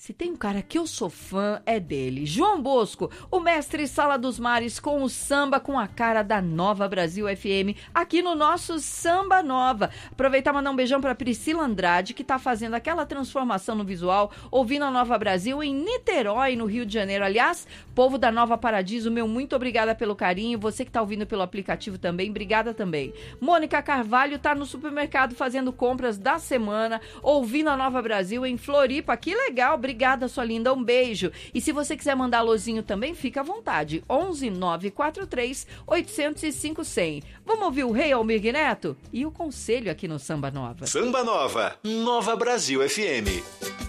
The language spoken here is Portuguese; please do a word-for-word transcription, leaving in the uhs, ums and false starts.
Se tem um cara que eu sou fã, é dele. João Bosco, o mestre Sala dos Mares com o samba com a cara da Nova Brasil F M, aqui no nosso Samba Nova. Aproveitar e mandar um beijão pra Priscila Andrade, que tá fazendo aquela transformação no visual, ouvindo a Nova Brasil em Niterói, no Rio de Janeiro. Aliás, povo da Nova Paradiso, meu muito obrigada pelo carinho. Você que tá ouvindo pelo aplicativo também, obrigada também. Mônica Carvalho tá no supermercado fazendo compras da semana, ouvindo a Nova Brasil em Floripa. Que legal, obrigada, sua linda, um beijo. E se você quiser mandar alôzinho também, fica à vontade. onze nove quatro três oito zero cinco zero zero. Vamos ouvir o Rei Almir Neto e o conselho aqui no Samba Nova. Samba Nova, Nova Brasil F M.